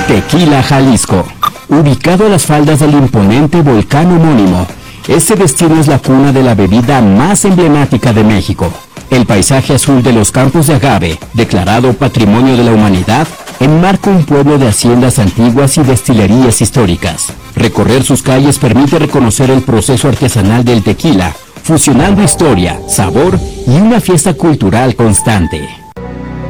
Tequila, Jalisco. Ubicado a las faldas del imponente volcán homónimo, este destino es la cuna de la bebida más emblemática de México. El paisaje azul de los campos de agave, declarado Patrimonio de la Humanidad, enmarca un pueblo de haciendas antiguas y destilerías históricas. Recorrer sus calles permite reconocer el proceso artesanal del tequila, fusionando historia, sabor y una fiesta cultural constante.